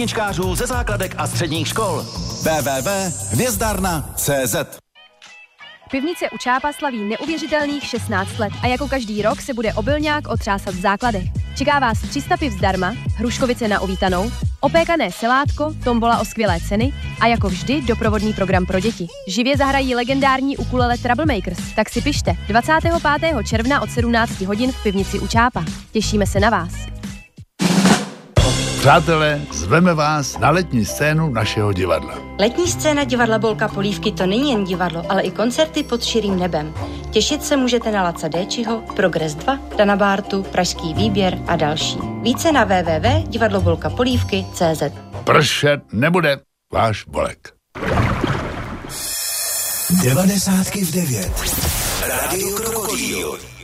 Čkářů ze základek a středních škol. www.hvězdarna.cz. Pivnice u Čápa slaví neuvěřitelných 16 let a jako každý rok se bude obilňák otřásat v základech. Čeká vás 300 piv zdarma, hruškovice na uvítanou, opékané selátko, tombola o skvělé ceny a jako vždy doprovodný program pro děti. Živě zahrají legendární ukulele Troublemakers, tak si pište 25. června od 17 hodin v pivnici u Čápa. Těšíme se na vás. Přátelé, zveme vás na letní scénu našeho divadla. Letní scéna divadla Bolka Polívky to není jen divadlo, ale i koncerty pod širým nebem. Těšit se můžete na Laca Déčiho, Progress 2, Dana Bártu, Pražský výběr a další. Více na www.divadlobolkapolivky.cz. Pršet nebude, váš Bolek. 90 v 9. Rádio Krokodýl.